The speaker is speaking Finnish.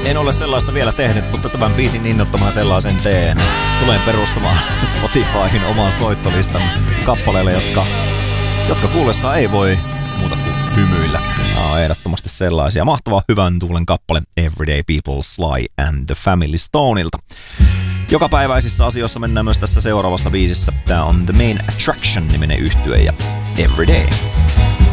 En ole sellaista vielä tehnyt, mutta tämän biisin innoittamana sellaisen teen. Tulen perustamaan Spotifyhin oman soittolistan kappaleille, jotka kuullessa ei voi muuta kuin hymyillä. Ehdottomasti sellaisia. Mahtava hyvän tuulen kappale Everyday People, Sly and the Family Stoneilta. Jokapäiväisissä asioissa mennään myös tässä seuraavassa biisissä. Tää on The Main Attraction -niminen yhtye ja Everyday.